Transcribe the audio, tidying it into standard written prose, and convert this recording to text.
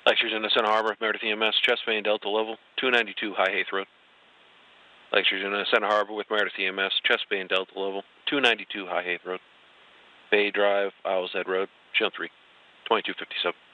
Lectures in the Center Harbor, Meredith EMS, Chesapeake and Delta Level, 292 High Haith Road. Lectures in the Center Harbor with Meredith EMS, Chesapeake and Delta Level, 292 High Haith Road. Bay Drive, Owl's Head Road, Channel 3, 2257.